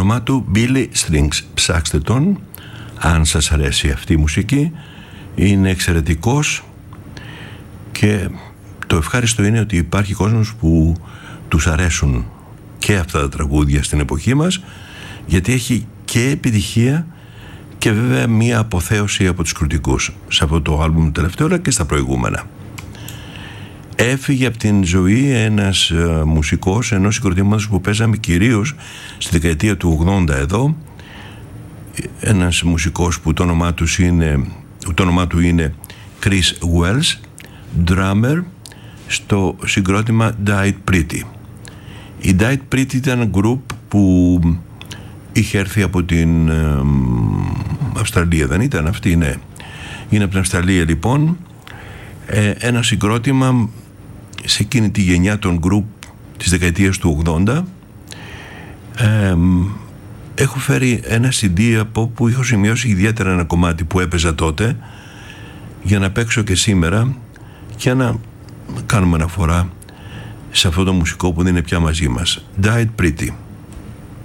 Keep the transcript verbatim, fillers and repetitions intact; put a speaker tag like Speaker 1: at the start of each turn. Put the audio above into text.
Speaker 1: όνομά του Billy Strings. Ψάξτε τον αν σας αρέσει αυτή η μουσική. Είναι εξαιρετικός και το ευχάριστο είναι ότι υπάρχει κόσμος που τους αρέσουν και αυτά τα τραγούδια στην εποχή μας, γιατί έχει και επιτυχία και βέβαια μία αποθέωση από τους κριτικούς σε αυτό το άλμπουμ τελευταίο αλλά και στα προηγούμενα. Έφυγε από την ζωή ένας ε, μουσικός ενός συγκροτήματος που παίζαμε κυρίως στη δεκαετία του ογδόντα εδώ, ένας μουσικός που το όνομά του είναι, το όνομά του είναι Chris Wells, drummer στο συγκρότημα Died Pretty. Η Died Pretty ήταν ένα group που είχε έρθει από την ε, Αυστραλία, δεν ήταν αυτή? Ναι, είναι από την Αυστραλία λοιπόν. ε, ένα συγκρότημα σε εκείνη τη γενιά των group της δεκαετίας του ογδόντα. ε, έχω φέρει ένα σι ντι από που είχα σημειώσει ιδιαίτερα ένα κομμάτι που έπαιζα τότε για να παίξω και σήμερα και να κάνουμε αναφορά σε αυτό το μουσικό που δεν είναι πια μαζί μας. Died Pretty.